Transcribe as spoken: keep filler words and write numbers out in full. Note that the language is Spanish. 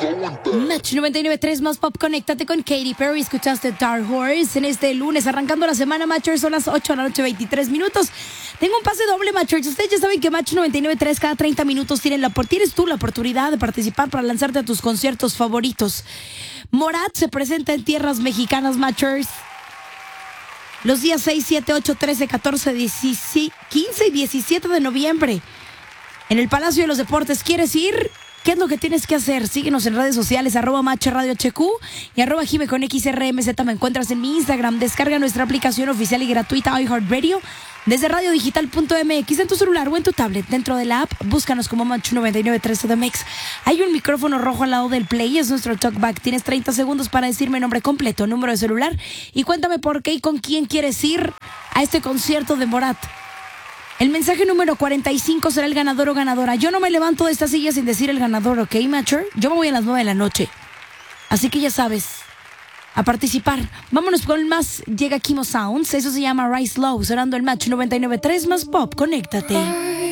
Match noventa y nueve punto tres más pop, conéctate con Katy Perry. Escuchaste Dark Horse en este lunes, arrancando la semana, Matchers. Son las ocho de la noche, veintitrés minutos. Tengo un pase doble, Matchers. Ustedes ya saben que Match noventa y nueve punto tres cada treinta minutos tienen la, tienes tú la oportunidad de participar para lanzarte a tus conciertos favoritos. Morat se presenta en tierras mexicanas, Matchers, los días seis, siete, ocho, trece, catorce, quince y diecisiete de noviembre en el Palacio de los Deportes. ¿Quieres ir? ¿Qué es lo que tienes que hacer? Síguenos en redes sociales, arroba Match Radio H Q y arroba Jime con X R M Z. Me encuentras en mi Instagram. Descarga nuestra aplicación oficial y gratuita iHeartRadio desde radio digital punto m x en tu celular o en tu tablet. Dentro de la app, búscanos como Match noventa y nueve punto tres C D M X. Hay un micrófono rojo al lado del play, es nuestro talkback. Tienes treinta segundos para decirme nombre completo, número de celular y cuéntame por qué y con quién quieres ir a este concierto de Morat. El mensaje número cuarenta y cinco será el ganador o ganadora. Yo no me levanto de esta silla sin decir el ganador, ¿ok, Matcher? Yo me voy a las nueve de la noche. Así que ya sabes, a participar. Vámonos con más. Llega Kimo Sounds. Eso se llama Rise Low, sonando el Match noventa y nueve punto tres más pop. Conéctate.